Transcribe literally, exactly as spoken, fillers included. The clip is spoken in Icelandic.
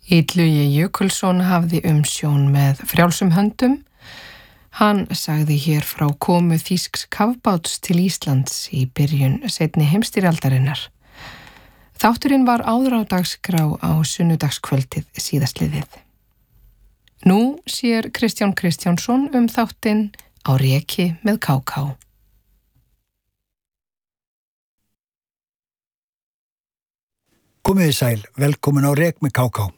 Illugi Jökulsson hafði umsjón með frjálsum höndum. Hann sagði hér frá komu þýsks kafbáts til Íslands í byrjun seinni heimsstyrjaldarinnar. Þátturinn var áður á dagskrá á sunnudagskvöldið síðastliðið. Nú sér Kristján Kristjánsson um þáttinn Á reki með ká ká. Komiði sæl, velkomin á Rek með ká ká.